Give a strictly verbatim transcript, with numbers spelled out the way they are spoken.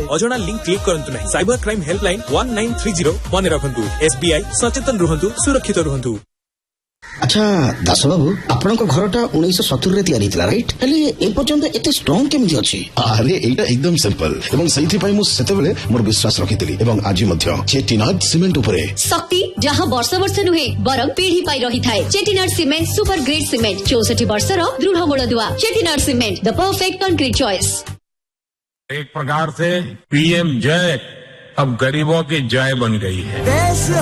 अजणा link click करंतु नहीं। Cyber crime helpline one nine three zero मन रखंतु। एसबीआई सचेतन रुहंतु, सुरक्षित रुहंतु। अच्छा दास बाबू आपण घरटा उन्नीस सत्तर रे तैयारी थिला राइट हेले ए पर्यंत एते स्ट्रांग केमि अछि? अरे एटा एकदम सिंपल एवं सही पई मु सेतेबेले मोर विश्वास रखितली एवं आज मध्य चेटीनाथ सीमेंट उपरे शक्ति जहां वर्ष वर्ष नुहे बरम पीढ़ी पाई रही थाए। चेटीनाथ सीमेंट सुपर ग्रेड सीमेंट चौसठ वर्ष रो दृढ़ मूलदुआ। चेटीनाथ cement the perfect concrete choice. एक प्रकार से पीएम जय अब गरीबों की जय बन गई है।